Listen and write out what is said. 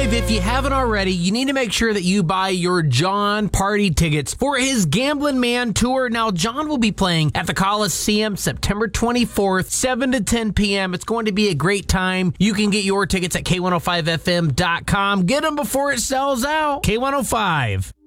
Dave, if you haven't already, you need to make sure that you buy your John party tickets for his Gambling Man tour. Now, John will be playing at the Coliseum September 24th, 7 to 10 p.m. It's going to be a great time. You can get your tickets at K105FM.com. Get them before it sells out. K105.